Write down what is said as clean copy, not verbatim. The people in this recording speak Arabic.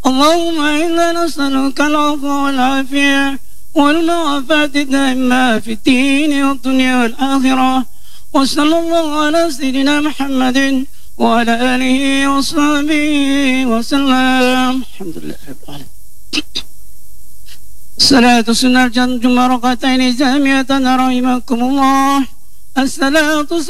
اللهم إنا نسألك العفو والعافية والمعافاة الدائمة في الدين والدنيا والآخرة. وصلى الله على سيدنا محمد وعلى آله وصحبه وسلم. الحمد لله رب العالمين. الصلاة سنة الجمع ركعتين جامعة رحمكم الله. الصلاة